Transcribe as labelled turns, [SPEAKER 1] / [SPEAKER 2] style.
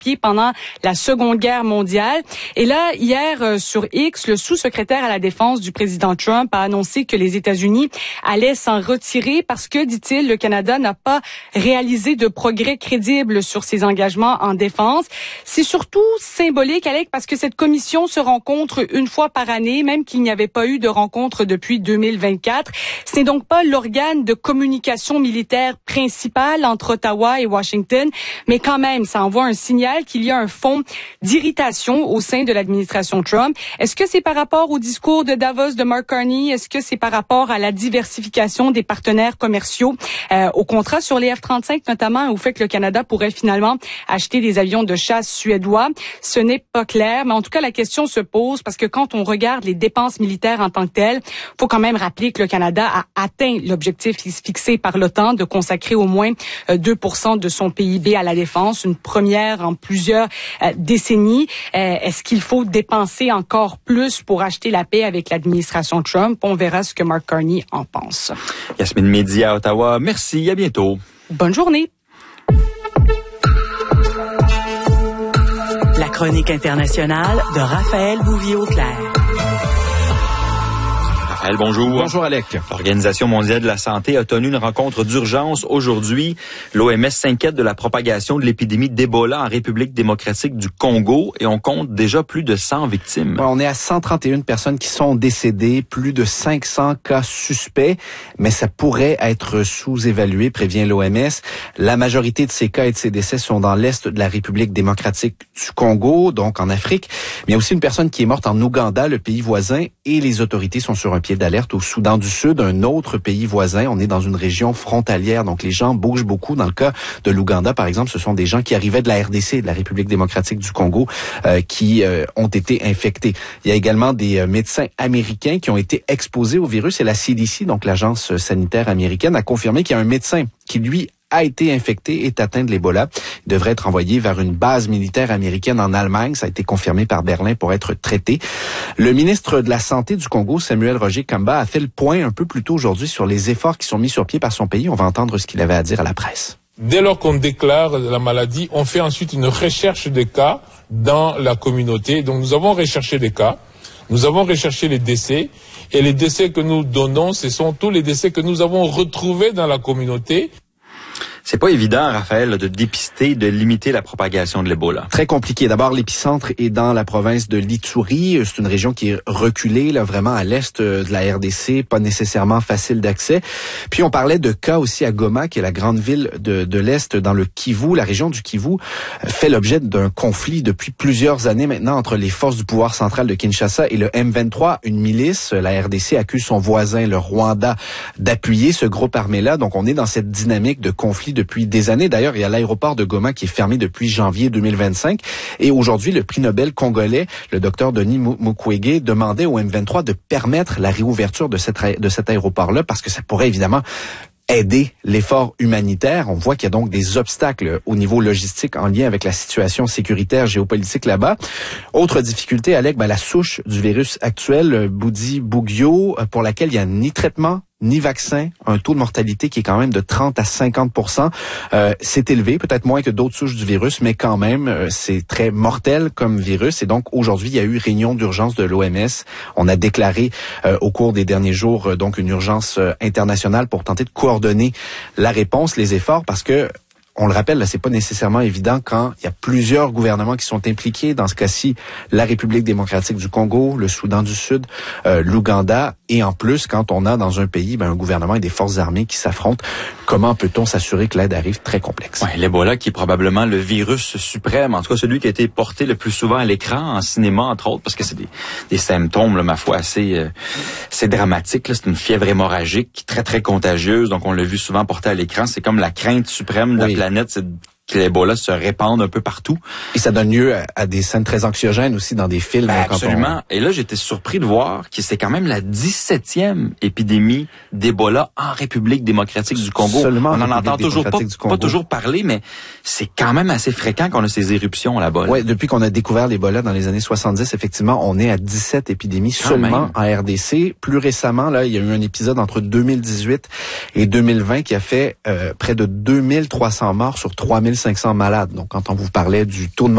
[SPEAKER 1] pied pendant la Seconde Guerre mondiale. Et là, hier, sur X, le sous-secrétaire à la Défense du président Trump a annoncé que les États-Unis allaient s'en retirer parce que, dit-il, le Canada n'a pas réalisé de progrès crédibles sur ses engagements en défense. C'est surtout symbolique, Alec, parce que cette commission se rencontre une fois par année, même qu'il n'y avait pas eu de rencontre depuis 2024. Ce n'est donc pas l'organe de communication militaire principal entre Ottawa et Washington, mais quand même, ça envoie un signal qu'il y a un fond d'irritation au sein de l'administration Trump. Est-ce que c'est par rapport au discours de Davos de Mark Carney? Est-ce que c'est par rapport à la diversification des partenaires commerciaux, au contrat sur les F-35 notamment, au fait que le Canada pourrait finalement acheter des avions de chasse suédois? Ce n'est pas clair, mais en tout cas, la question se pose parce que quand on regarde les dépenses militaires en tant que telles, faut quand même rappeler que le Canada a atteint l'objectif fixé par l'OTAN de consacrer au moins 2% de son PIB à la défense, une première en plusieurs décennies. Est-ce qu'il faut dépenser encore plus pour acheter la paix avec l'administration Trump? On verra ce que Mark Carney en pense.
[SPEAKER 2] Yasmine Mehdi à Ottawa. Merci, à bientôt.
[SPEAKER 1] Bonne journée.
[SPEAKER 3] La chronique internationale de Raphaël Bouvier-Auclair.
[SPEAKER 2] Raphaël, bonjour.
[SPEAKER 4] Bonjour, Alec.
[SPEAKER 2] L'Organisation mondiale de la santé a tenu une rencontre d'urgence aujourd'hui. L'OMS s'inquiète de la propagation de l'épidémie d'Ebola en République démocratique du Congo et on compte déjà plus de 100 victimes.
[SPEAKER 4] Ouais, on est à 131 personnes qui sont décédées, plus de 500 cas suspects, mais ça pourrait être sous-évalué, prévient l'OMS. La majorité de ces cas et de ces décès sont dans l'est de la République démocratique du Congo, donc en Afrique. Mais il y a aussi une personne qui est morte en Ouganda, le pays voisin, et les autorités sont sur un pied d'alerte au Soudan du Sud, un autre pays voisin. On est dans une région frontalière, donc les gens bougent beaucoup. Dans le cas de l'Ouganda, par exemple, ce sont des gens qui arrivaient de la RDC, de la République démocratique du Congo, qui ont été infectés. Il y a également des médecins américains qui ont été exposés au virus et la CDC, donc l'agence sanitaire américaine, a confirmé qu'il y a un médecin qui, lui, a été infecté, est atteint de l'Ebola. Il devrait être envoyé vers une base militaire américaine en Allemagne. Ça a été confirmé par Berlin pour être traité. Le ministre de la Santé du Congo, Samuel Roger Kamba, a fait le point un peu plus tôt aujourd'hui sur les efforts qui sont mis sur pied par son pays. On va entendre ce qu'il avait à dire à la presse.
[SPEAKER 5] Dès lors qu'on déclare la maladie, on fait ensuite une recherche des cas dans la communauté. Donc nous avons recherché des cas, nous avons recherché les décès, et les décès que nous donnons, ce sont tous les décès que nous avons retrouvés dans la communauté.
[SPEAKER 2] C'est pas évident, Raphaël, de dépister, de limiter la propagation de l'Ebola.
[SPEAKER 4] Très compliqué. D'abord, l'épicentre est dans la province de l'Ituri. C'est une région qui est reculée, là, vraiment à l'est de la RDC, pas nécessairement facile d'accès. Puis on parlait de cas aussi à Goma, qui est la grande ville de l'est dans le Kivu. La région du Kivu fait l'objet d'un conflit depuis plusieurs années maintenant entre les forces du pouvoir central de Kinshasa et le M23, une milice. La RDC accuse son voisin, le Rwanda, d'appuyer ce groupe armé-là. Donc on est dans cette dynamique de conflit depuis des années. D'ailleurs, il y a l'aéroport de Goma qui est fermé depuis janvier 2025. Et aujourd'hui, le prix Nobel congolais, le docteur Denis Mukwege, demandait au M23 de permettre la réouverture de cet aéroport-là parce que ça pourrait évidemment aider l'effort humanitaire. On voit qu'il y a donc des obstacles au niveau logistique en lien avec la situation sécuritaire géopolitique là-bas. Autre difficulté, Alec, la souche du virus actuel, Bundibugyo, pour laquelle il n'y a ni traitement, ni vaccin, un taux de mortalité qui est quand même de 30 à 50%. C'est élevé, peut-être moins que d'autres souches du virus, mais quand même, c'est très mortel comme virus. Et donc, aujourd'hui, il y a eu réunion d'urgence de l'OMS. On a déclaré au cours des derniers jours donc une urgence internationale pour tenter de coordonner la réponse, les efforts, parce que on le rappelle, là, c'est pas nécessairement évident quand il y a plusieurs gouvernements qui sont impliqués. Dans ce cas-ci, la République démocratique du Congo, le Soudan du Sud, l'Ouganda. Et en plus, quand on a dans un pays un gouvernement et des forces armées qui s'affrontent, comment peut-on s'assurer que l'aide arrive? Très complexe.
[SPEAKER 2] Ouais, l'Ebola qui est probablement le virus suprême, en tout cas celui qui a été porté le plus souvent à l'écran, en cinéma entre autres, parce que c'est des symptômes, là, ma foi, assez dramatiques. Là. C'est une fièvre hémorragique, très très contagieuse, donc on l'a vu souvent porté à l'écran. C'est comme la crainte suprême de la planète, c'est que l'Ebola se répande un peu partout.
[SPEAKER 4] Et ça donne lieu à des scènes très anxiogènes aussi dans des films.
[SPEAKER 2] Absolument. Et là, j'étais surpris de voir que c'est quand même la 17e épidémie d'Ebola en République démocratique du Congo.
[SPEAKER 4] Seulement
[SPEAKER 2] on en entend toujours pas toujours parler, mais c'est quand même assez fréquent qu'on a ces éruptions là-bas.
[SPEAKER 4] Oui, depuis qu'on a découvert l'Ebola dans les années 70, effectivement, on est à 17 épidémies seulement en RDC. Plus récemment, là, il y a eu un épisode entre 2018 et 2020 qui a fait près de 2300 morts sur 3500 malades. Donc, quand on vous parlait du taux de